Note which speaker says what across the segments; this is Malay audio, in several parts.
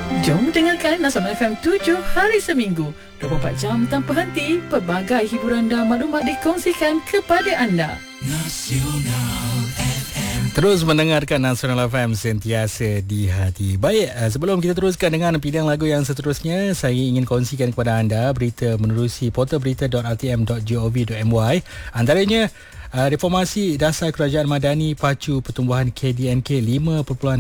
Speaker 1: Jom dengarkan Nasional FM 7 hari seminggu 24 jam tanpa henti. Pelbagai hiburan dan maklumat dikongsikan kepada anda.
Speaker 2: Terus mendengarkan Nasional FM, sentiasa di hati. Baik, sebelum kita teruskan dengan pilihan lagu yang seterusnya, saya ingin kongsikan kepada anda berita menerusi portalberita.rtm.gov.my. Antaranya, reformasi dasar kerajaan Madani pacu pertumbuhan KDNK 5.8%.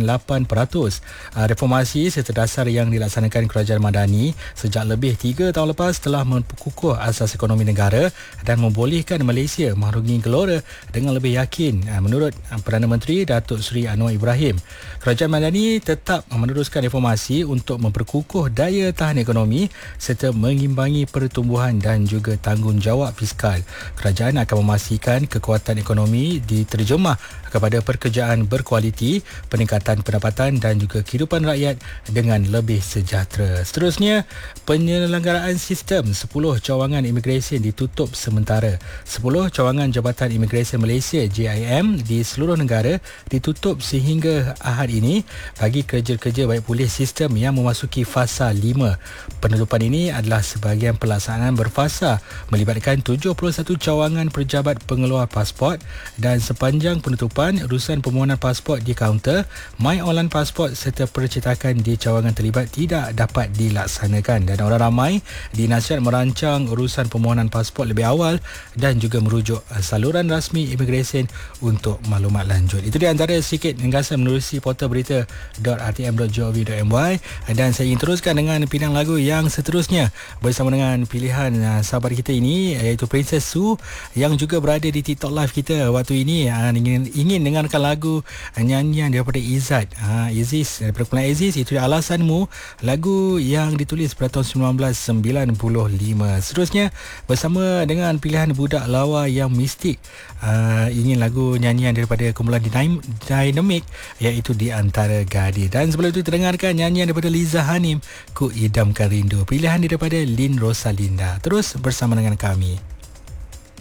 Speaker 2: Reformasi serta dasar yang dilaksanakan kerajaan Madani sejak lebih 3 tahun lepas telah memperkukuh asas ekonomi negara dan membolehkan Malaysia merungi gelora dengan lebih yakin, menurut Perdana Menteri Datuk Seri Anwar Ibrahim. Kerajaan Madani tetap meneruskan reformasi untuk memperkukuh daya tahan ekonomi serta mengimbangi pertumbuhan dan juga tanggungjawab fiskal. Kerajaan akan memastikan kekuatan ekonomi diterjemah kepada pekerjaan berkualiti, peningkatan pendapatan dan juga kehidupan rakyat dengan lebih sejahtera. Seterusnya, penyelenggaraan sistem 10 cawangan imigresen ditutup sementara. 10 cawangan Jabatan Imigresen Malaysia JIM di seluruh negara ditutup sehingga Ahad ini bagi kerja-kerja baik pulih sistem yang memasuki fasa 5. Penutupan ini adalah sebahagian pelaksanaan berfasa melibatkan 71 cawangan pejabat pengeluar pasport, dan sepanjang penutupan urusan permohonan pasport di kaunter, My Online Pasport serta percetakan di cawangan terlibat tidak dapat dilaksanakan, dan orang ramai dinasihat merancang urusan permohonan pasport lebih awal dan juga merujuk saluran rasmi imigresen untuk maklumat lanjut. Itu di antara sedikit ringkasan menerusi portalberita.rtm.gov.my, dan saya ingin teruskan dengan pilihan lagu yang seterusnya bersama dengan pilihan sahabat kita ini, iaitu Princess Sue yang juga berada di TikTok live kita waktu ini. Ingin dengarkan lagu nyanyian daripada Izzat, Aziz, daripada kumpulan Aziz. Itu Alasanmu, lagu yang ditulis pada tahun 1995. Seterusnya bersama dengan pilihan Budak Lawa yang mistik, ingin lagu nyanyian daripada kumpulan Dynamic, iaitu Di Antara Gadis. Dan sebelum itu terdengarkan nyanyian daripada Liza Hanim, Ku Idamkan Rindu, pilihan daripada Lin Rosalinda. Terus bersama dengan kami.